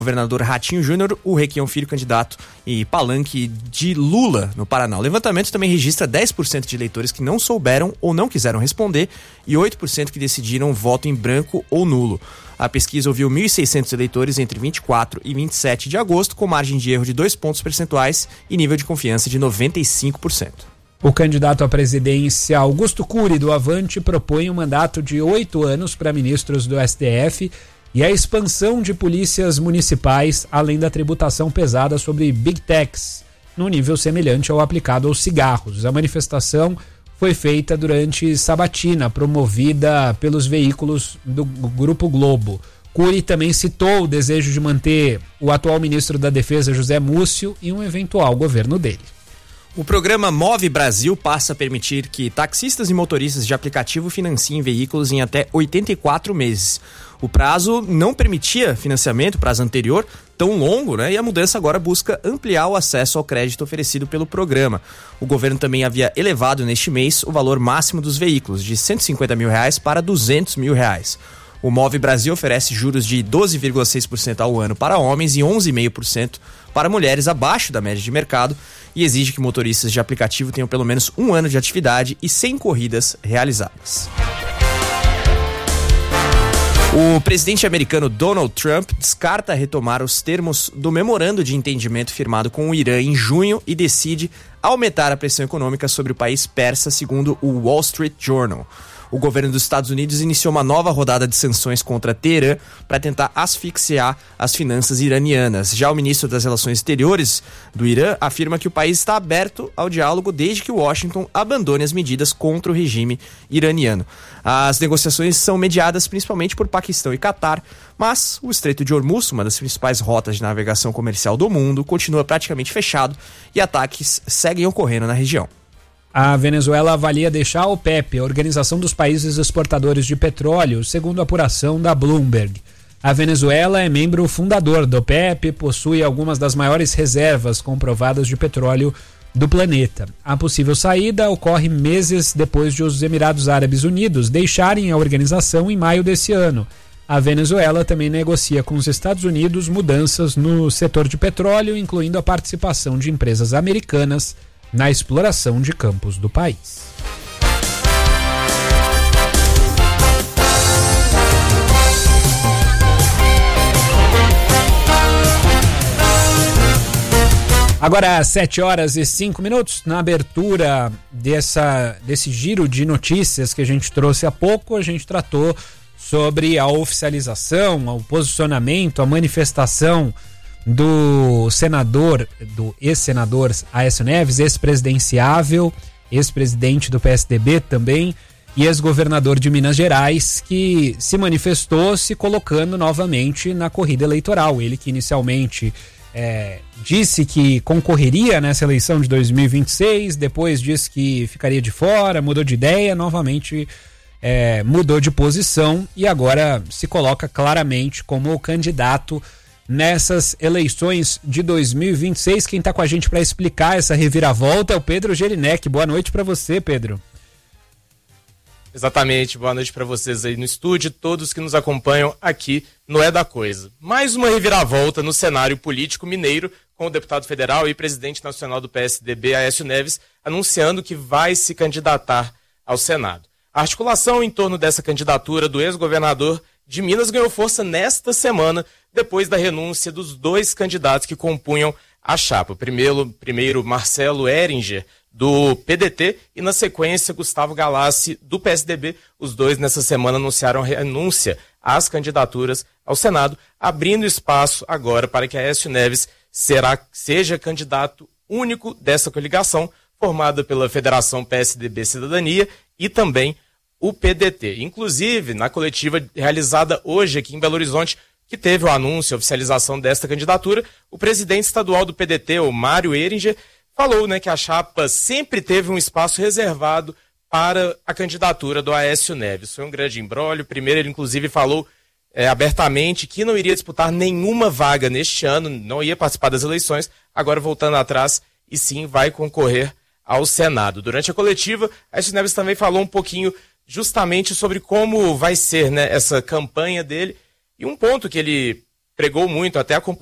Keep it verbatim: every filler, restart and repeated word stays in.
governador Ratinho Júnior, o Requião Filho, candidato e palanque de Lula no Paraná. O levantamento também registra dez por cento de eleitores que não souberam ou não quiseram responder e oito por cento que decidiram voto em branco ou nulo. A pesquisa ouviu mil e seiscentos eleitores entre vinte e quatro e vinte e sete de agosto, com margem de erro de dois pontos percentuais e nível de confiança de noventa e cinco por cento. O candidato à presidência Augusto Cury, do Avante, propõe um mandato de oito anos para ministros do S T F e a expansão de polícias municipais, além da tributação pesada sobre Big Techs, num nível semelhante ao aplicado aos cigarros. A manifestação foi feita durante sabatina, promovida pelos veículos do Grupo Globo. Cury também citou o desejo de manter o atual ministro da Defesa, José Múcio, em um eventual governo dele. O programa Move Brasil passa a permitir que taxistas e motoristas de aplicativo financiem veículos em até oitenta e quatro meses. O prazo não permitia financiamento, prazo anterior, tão longo, né? E a mudança agora busca ampliar o acesso ao crédito oferecido pelo programa. O governo também havia elevado neste mês o valor máximo dos veículos, de cento e cinquenta mil reais para duzentos mil reais. O Move Brasil oferece juros de doze vírgula seis por cento ao ano para homens e onze vírgula cinco por cento para mulheres, abaixo da média de mercado, e exige que motoristas de aplicativo tenham pelo menos um ano de atividade e cem corridas realizadas. O presidente americano Donald Trump descarta retomar os termos do memorando de entendimento firmado com o Irã em junho e decide aumentar a pressão econômica sobre o país persa, segundo o Wall Street Journal. O governo dos Estados Unidos iniciou uma nova rodada de sanções contra Teherã para tentar asfixiar as finanças iranianas. Já o ministro das Relações Exteriores do Irã afirma que o país está aberto ao diálogo desde que Washington abandone as medidas contra o regime iraniano. As negociações são mediadas principalmente por Paquistão e Catar, mas o Estreito de Hormuz, uma das principais rotas de navegação comercial do mundo, continua praticamente fechado e ataques seguem ocorrendo na região. A Venezuela avalia deixar a OPEP, a Organização dos Países Exportadores de Petróleo, segundo a apuração da Bloomberg. A Venezuela é membro fundador da OPEP e possui algumas das maiores reservas comprovadas de petróleo do planeta. A possível saída ocorre meses depois de os Emirados Árabes Unidos deixarem a organização em maio desse ano. A Venezuela também negocia com os Estados Unidos mudanças no setor de petróleo, incluindo a participação de empresas americanas na exploração de campos do país. Agora, sete horas e cinco minutos, na abertura dessa, desse giro de notícias que a gente trouxe há pouco, a gente tratou sobre a oficialização, o posicionamento, a manifestação do senador, do ex-senador Aécio Neves, ex-presidenciável, ex-presidente do P S D B também, e ex-governador de Minas Gerais, que se manifestou se colocando novamente na corrida eleitoral. Ele que inicialmente é, disse que concorreria nessa eleição de dois mil e vinte e seis, depois disse que ficaria de fora, mudou de ideia, novamente é, mudou de posição e agora se coloca claramente como o candidato nessas eleições de dois mil e vinte e seis. Quem está com a gente para explicar essa reviravolta é o Pedro Gelinek. Boa noite para você, Pedro. Exatamente, boa noite para vocês aí no estúdio, todos que nos acompanham aqui no É da Coisa. Mais uma reviravolta no cenário político mineiro, com o deputado federal e presidente nacional do P S D B, Aécio Neves, anunciando que vai se candidatar ao Senado. A articulação em torno dessa candidatura do ex-governador de Minas ganhou força nesta semana, depois da renúncia dos dois candidatos que compunham a chapa. Primeiro, primeiro Marcelo Ehringer, do P D T, e na sequência Gustavo Galassi, do P S D B. Os dois nessa semana anunciaram renúncia às candidaturas ao Senado, abrindo espaço agora para que Aécio Neves será, seja candidato único dessa coligação, formada pela Federação P S D B Cidadania e também o P D T. Inclusive, na coletiva realizada hoje aqui em Belo Horizonte, que teve o anúncio, a oficialização desta candidatura, o presidente estadual do P D T, o Mário Ehringer, falou, né, que a chapa sempre teve um espaço reservado para a candidatura do Aécio Neves. Foi um grande imbróglio. Primeiro, ele inclusive falou é, abertamente que não iria disputar nenhuma vaga neste ano, não ia participar das eleições, agora voltando atrás, e sim vai concorrer ao Senado. Durante a coletiva, Aécio Neves também falou um pouquinho justamente sobre como vai ser, né, essa campanha dele, e um ponto que ele pregou muito, até